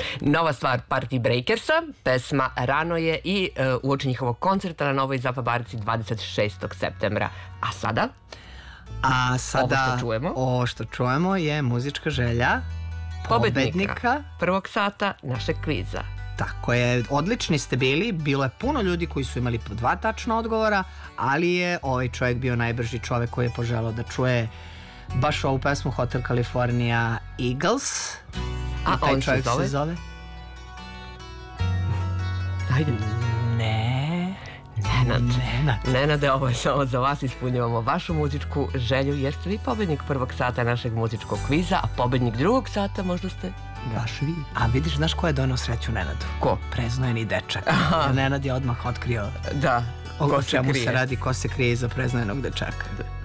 Nova stvar Party Breakersa, pesma Rano je i uoči njihovog koncerta na Novoj Zapa Barci 26. septembra. A sada ovo što čujemo je muzička želja pobednika prvog sata našeg kviza. Tako je, odlični ste bili, bilo je puno ljudi koji su imali po 2 tačna odgovora, ali je ovaj čovjek bio najbrži čovjek koji je poželao da čuje baš ovu pesmu Hotel California Eagles. A on se zove? Ajde. Nenade, ovo je samo za vas, ispunjavamo vašu muzičku želju jer ste vi pobednik prvog sata našeg muzičkog kviza, a pobednik drugog sata možda ste baš vi. A vidiš, znaš ko je donao sreću Nenadu? Ko? Preznojeni dečak. Nenad je odmah otkrio o čemu se radi, ko se krije iza preznojenog dečaka.